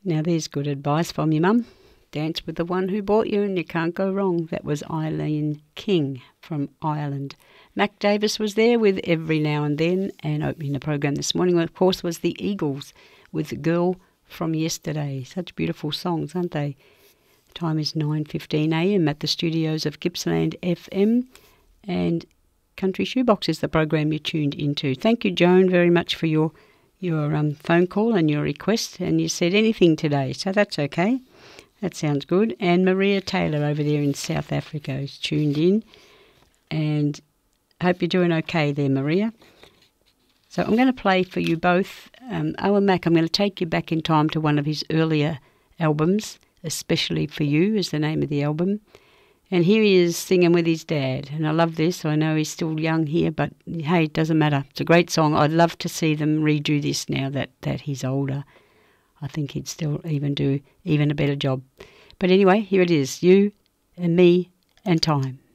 Now there's good advice from your mum. Dance with the one who bought you and you can't go wrong. That was Eileen King from Ireland. Mac Davis was there with Every Now and Then, and opening the program this morning, of course, was the Eagles with The Girl from Yesterday. Such beautiful songs, aren't they? Time is 9:15am at the studios of Gippsland FM, and Country Shoebox is the program you tuned into. Thank you, Joan, very much for your phone call and your request, and you said anything today, so that's okay. That sounds good. And Maria Taylor over there in South Africa is tuned in, and I hope you're doing okay there, Maria. So I'm going to play for you both. Owen Mac, I'm going to take you back in time to one of his earlier albums. Especially For You is the name of the album. And here he is singing with his dad. And I love this. I know he's still young here, but hey, it doesn't matter. It's a great song. I'd love to see them redo this now that he's older. I think he'd still do even a better job. But anyway, here it is. You and Me and Time.